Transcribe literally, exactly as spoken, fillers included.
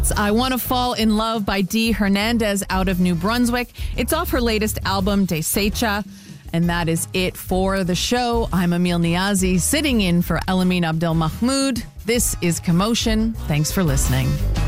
I Want to Fall in Love by Dee Hernandez out of New Brunswick. It's off her latest album, Desecha. And that is it for the show. I'm Emil Niazi, sitting in for Elamine Abdel Mahmoud. This is Commotion. Thanks for listening.